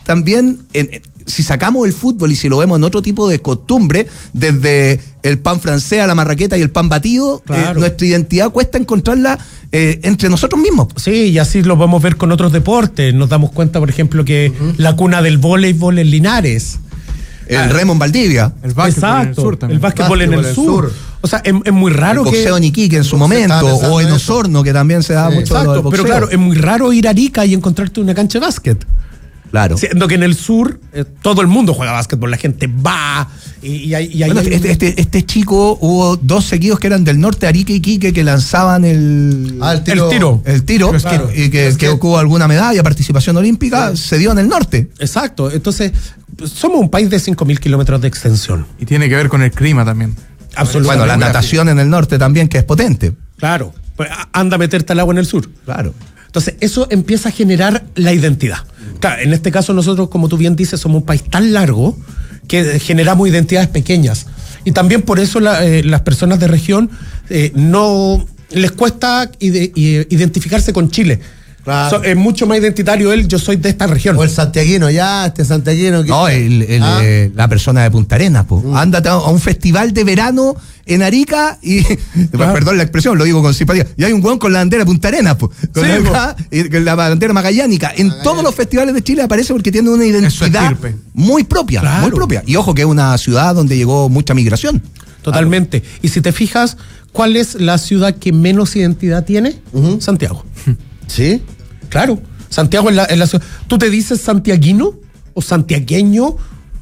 también, si sacamos el fútbol y si lo vemos en otro tipo de costumbre, desde el pan francés a la marraqueta y el pan batido, nuestra identidad cuesta encontrarla entre nosotros mismos. Sí, y así lo podemos ver con otros deportes. Nos damos cuenta, por ejemplo, que la cuna del voleibol en Linares. El remo en Valdivia. El básquetbol en el sur también. El básquetbol en el sur. O sea, es muy raro el boxeo en Iquique en su momento, o en Osorno, que también se da mucho. Exacto, pero claro, es muy raro ir a Arica y encontrarte una cancha de básquet. Claro. Siendo que en el sur todo el mundo juega básquetbol, la gente va y hay bueno, este chico, hubo 2 seguidos que eran del norte, Arica y Iquique, que lanzaban el tiro, claro. que hubo alguna medalla, participación olímpica, se dio en el norte. Exacto, entonces somos un país de 5.000 kilómetros de extensión. Y tiene que ver con el clima también. Absolutamente. Bueno, la natación en el norte también, que es potente. Claro, pues anda a meterte al agua en el sur. Claro. Entonces, eso empieza a generar la identidad. Claro, en este caso nosotros, como tú bien dices, somos un país tan largo que generamos identidades pequeñas. Y también por eso las personas de región no les cuesta identificarse con Chile. Claro. Es mucho más identitario yo soy de esta región. O el santiaguino, este santiaguino. No, la persona de Punta Arenas, ándate a un festival de verano en Arica y, perdón la expresión, lo digo con simpatía, y hay un hueón con la bandera de Punta Arenas, con la bandera magallánica. En todos los festivales de Chile aparece porque tiene una identidad muy propia, muy propia. Y ojo que es una ciudad donde llegó mucha migración. Totalmente. Y si te fijas, ¿cuál es la ciudad que menos identidad tiene? Santiago. ¿Sí? Claro. Santiago es la ciudad. ¿Tú te dices santiaguino o santiagueño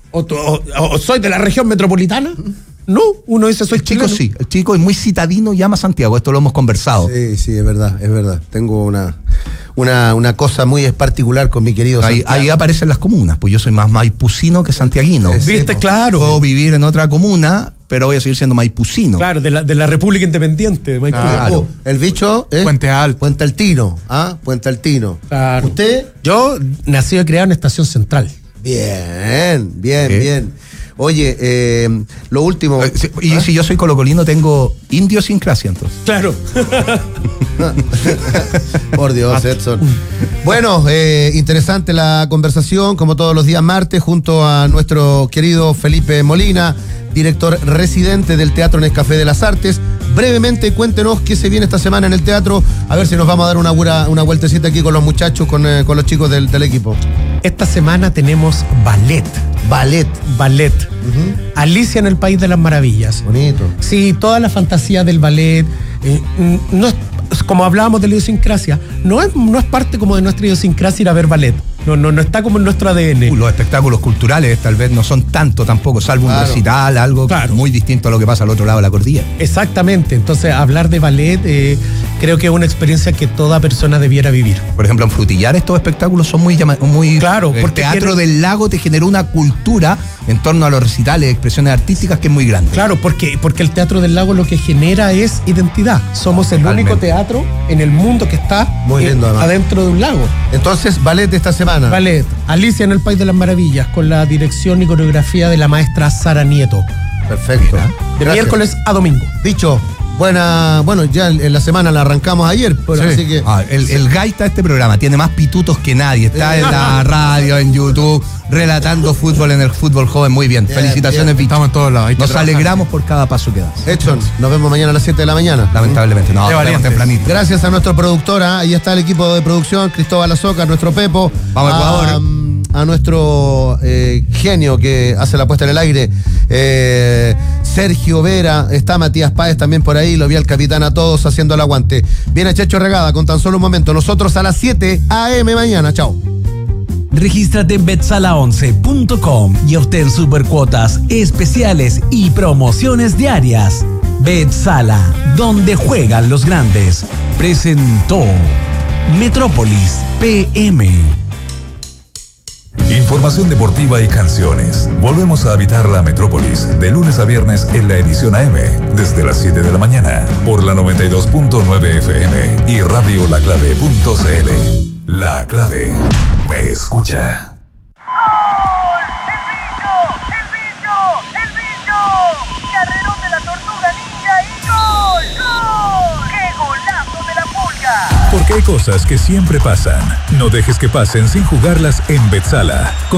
o soy de la región metropolitana? No, uno dice soy chileno. El chico sí, el chico es muy citadino y ama Santiago, esto lo hemos conversado. Sí, es verdad. Tengo una cosa muy particular con mi querido Santiago. Ahí aparecen las comunas, pues yo soy más maipucino que santiaguino. ¿Viste? Claro. Puedo vivir en otra comuna, pero voy a seguir siendo maipucino. Claro, de la República Independiente. Claro. El bicho es Puente Alto. Puente Altino. Puente Altino. Claro. ¿Usted? Yo nací y criado en Estación Central. Bien. Oye, lo último. Y si yo soy colocolino, tengo idiosincrasia, entonces. Claro. Por Dios, Edson. Bueno, interesante la conversación, como todos los días martes, junto a nuestro querido Felipe Molina, director residente del Teatro Nescafé de las Artes. Brevemente, cuéntenos qué se viene esta semana en el teatro, a ver si nos vamos a dar una vueltecita aquí con los muchachos, con los chicos del equipo. Esta semana tenemos ballet. Alicia en el País de las Maravillas. Bonito. Sí, toda la fantasía del ballet, no es, como hablábamos de la idiosincrasia, no es parte como de nuestra idiosincrasia ir a ver ballet. No está como en nuestro ADN. Los espectáculos culturales tal vez no son tanto tampoco, salvo un recital, algo muy distinto a lo que pasa al otro lado de la cordillera. Exactamente, entonces hablar de ballet creo que es una experiencia que toda persona debiera vivir. Por ejemplo, en Frutillar estos espectáculos son muy claro, el Teatro del Lago te generó una cultura en torno a los recitales, expresiones artísticas que es muy grande. Claro, porque el Teatro del Lago lo que genera es identidad. Somos el único teatro en el mundo que está muy lindo, adentro de un lago. Entonces, ballet de esta semana. Ballet, Alicia en el País de las Maravillas, con la dirección y coreografía de la maestra Sara Nieto. Perfecto. De miércoles a domingo. Dicho, bueno, ya en la semana la arrancamos ayer, pero así que... El gaita de este programa tiene más pitutos que nadie, está en la radio, en YouTube, relatando fútbol en el fútbol joven, muy bien. Felicitaciones, Víctor. Estamos en todos lados. Nos alegramos por cada paso que das. Edson, nos vemos mañana a las 7 de la mañana. Lamentablemente, no, tempranito. Gracias a nuestro productor, ahí está el equipo de producción, Cristóbal Azoca, nuestro Pepo. Vamos Ecuador. A nuestro genio que hace la puesta en el aire, Sergio Vera, está Matías Páez también por ahí, lo vi al capitán a todos haciendo el aguante. Viene Checho Regada con tan solo un momento. Nosotros a las 7 a.m. mañana. Chao. Regístrate en betsala11.com y obtén supercuotas especiales y promociones diarias. Betsala, donde juegan los grandes. Presentó Metrópolis PM. Información deportiva y canciones. Volvemos a habitar la metrópolis de lunes a viernes en la edición AM desde las 7 de la mañana por la 92.9 FM y radiolaclave.cl. La Clave me escucha. ¡El bicho! Carrerón de la tortuga ninja y ¡gol! ¡Gol! ¡Qué golazo de la Pulga! Porque hay cosas que siempre pasan. No dejes que pasen sin jugarlas en Betsala.